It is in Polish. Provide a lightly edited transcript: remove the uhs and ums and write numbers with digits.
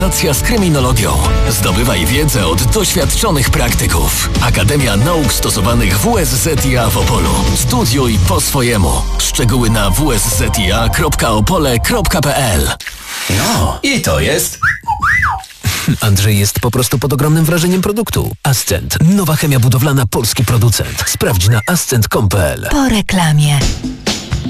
Konsultacja z kryminologią. Zdobywaj wiedzę od doświadczonych praktyków. Akademia Nauk Stosowanych WSZIA w Opolu. Studiuj po swojemu. Szczegóły na wszzia.opole.pl. No, i to jest... Andrzej jest po prostu pod ogromnym wrażeniem produktu. Ascent. Nowa chemia budowlana, polski producent. Sprawdź na ascent.com.pl. Po reklamie.